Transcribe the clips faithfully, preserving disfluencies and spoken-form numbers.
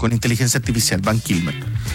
con inteligencia artificial, Val Kilmer.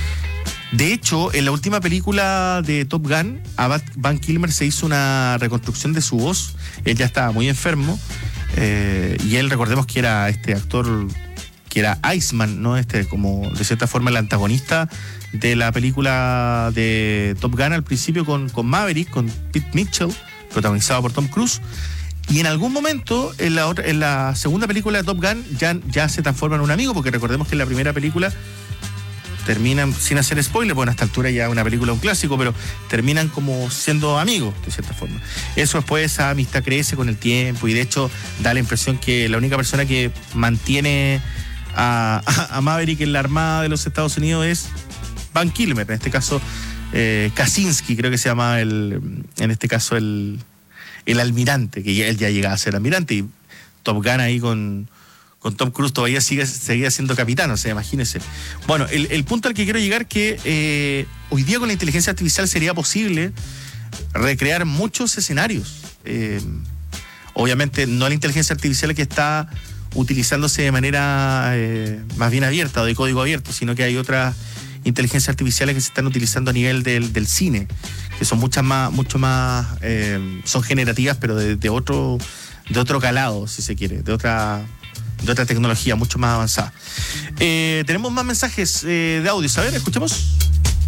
De hecho, en la última película de Top Gun, a Val Kilmer se hizo una reconstrucción de su voz. Él ya estaba muy enfermo. Eh, y él, recordemos que era este actor, que era Iceman, ¿no? Este, como de cierta forma el antagonista de la película de Top Gun al principio con, con Maverick, con Pete Mitchell, protagonizado por Tom Cruise. Y en algún momento, en la, otra, en la segunda película de Top Gun, ya, ya se transforma en un amigo, porque recordemos que en la primera película terminan, sin hacer spoiler, bueno, a esta altura ya es una película, un clásico, pero terminan como siendo amigos, de cierta forma. Eso después, esa amistad crece con el tiempo, y de hecho da la impresión que la única persona que mantiene a, a, a Maverick en la Armada de los Estados Unidos es Val Kilmer, en este caso eh, Kaczynski, creo que se llama el, en este caso el, el almirante, que ya, él ya llegaba a ser almirante, y Top Gun ahí con... con Tom Cruise todavía sigue, seguía siendo capitán, o sea, imagínense. Bueno, el, el punto al que quiero llegar es que eh, hoy día con la inteligencia artificial sería posible recrear muchos escenarios. Eh, obviamente no la inteligencia artificial que está utilizándose de manera eh, más bien abierta o de código abierto, sino que hay otras inteligencias artificiales que se están utilizando a nivel del, del cine, que son muchas más, mucho más, eh, son generativas, pero de, de otro, de otro calado, si se quiere, de otra... de otra tecnología mucho más avanzada. Eh, tenemos más mensajes eh, de audio. A ver, escuchemos.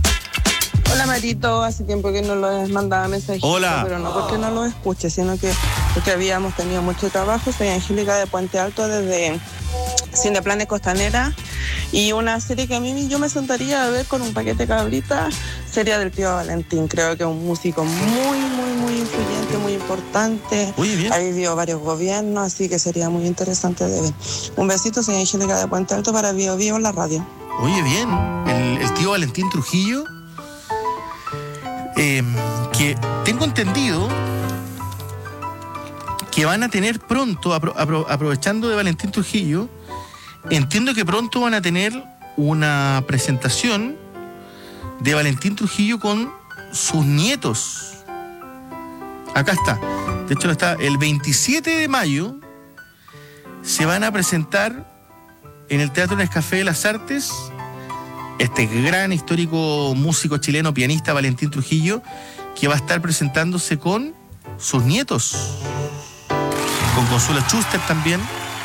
Hola Marito, hace tiempo que no les mandaba mensajes. Hola. Pero no porque no los escuche, sino que porque habíamos tenido mucho trabajo. Soy Angélica de Puente Alto desde Cineplanes Costanera, y una serie que a mí yo me sentaría a ver con un paquete de cabritas sería del Tío Valentín. Creo que es un músico muy, muy, muy influyente, muy importante. Muy bien. Ha vivido varios gobiernos, así que sería muy interesante de ver. Un besito, soy Angélica de Puente Alto para Bio Bio en la radio. Oye, bien, el, el Tío Valentín Trujillo, eh, que tengo entendido que van a tener pronto, apro, apro, aprovechando de Valentín Trujillo, entiendo que pronto van a tener una presentación de Valentín Trujillo con sus nietos. Acá está. De hecho, está el veintisiete de mayo. Se van a presentar en el Teatro Nescafé de las Artes este gran histórico músico chileno, pianista Valentín Trujillo, que va a estar presentándose con sus nietos, con Consuelo Schuster también.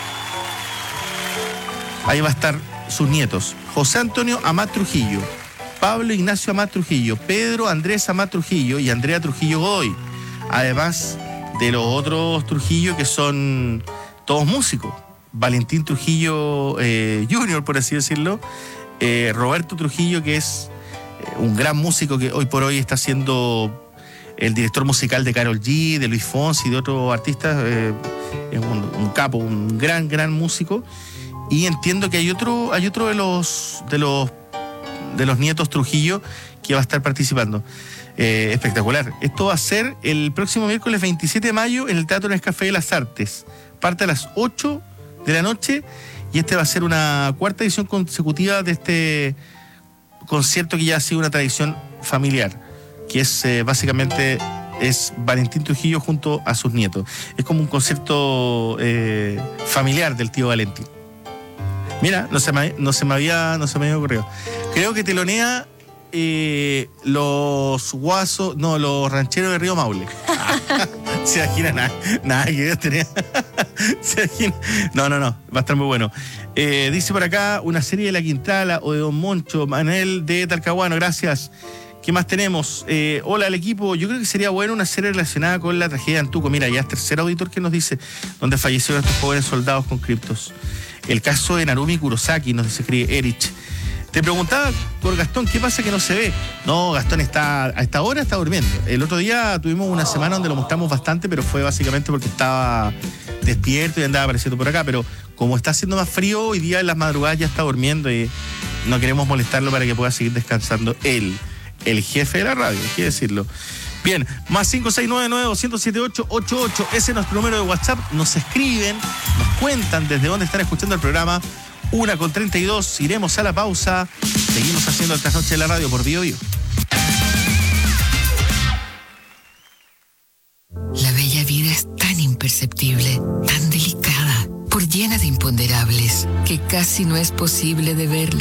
Ahí va a estar sus nietos: José Antonio Amat Trujillo, Pablo Ignacio Amat Trujillo, Pedro Andrés Amat Trujillo y Andrea Trujillo Godoy, además de los otros Trujillo que son todos músicos. Valentín Trujillo eh, junior, por así decirlo, eh, Roberto Trujillo, que es eh, un gran músico que hoy por hoy está siendo el director musical de Karol G, de Luis Fonsi y de otros artistas. Eh, es un, un capo, un gran, gran músico. Y entiendo que hay otro, hay otro de los de los de los nietos Trujillo que va a estar participando. Eh, espectacular. Esto va a ser el próximo miércoles veintisiete de mayo en el Teatro Nescafé de las Artes. Parte a las ocho de la noche, y este va a ser una cuarta edición consecutiva de este concierto que ya ha sido una tradición familiar, que es eh, básicamente es Valentín Trujillo junto a sus nietos. Es como un concierto eh, familiar del tío Valentín. Mira, no se me, no se me había no se me había ocurrido. Creo que telonea eh, los guasos, no, los rancheros de Río Maule. Se imagina nada, nada que Dios tenía. Se imagina. No, no, no, va a estar muy bueno. Eh, dice por acá una serie de La Quintala o de Don Moncho, Manuel de Talcahuano, gracias. ¿Qué más tenemos? Eh, hola al equipo, yo creo que sería bueno una serie relacionada con la tragedia de Antuco. Mira, ya es tercer auditor que nos dice, donde fallecieron estos jóvenes soldados conscriptos. El caso de Narumi Kurosaki, nos dice Erich. Te preguntaba por Gastón, ¿qué pasa que no se ve? No, Gastón está, a esta hora está durmiendo. El otro día tuvimos una semana donde lo mostramos bastante, pero fue básicamente porque estaba despierto y andaba apareciendo por acá. Pero como está haciendo más frío, hoy día en las madrugadas ya está durmiendo y no queremos molestarlo para que pueda seguir descansando él, el jefe de la radio, hay que decirlo. Bien, más cinco seis nueve nueve, dos cero siete, ocho ocho ocho, ese es nuestro número de WhatsApp. Nos escriben, nos cuentan desde dónde están escuchando el programa. Una con treinta y dos, iremos a la pausa. Seguimos haciendo el trasnoche de la radio por Bio Bio. La bella vida es tan imperceptible, tan delicada, por llena de imponderables, que casi no es posible de verla.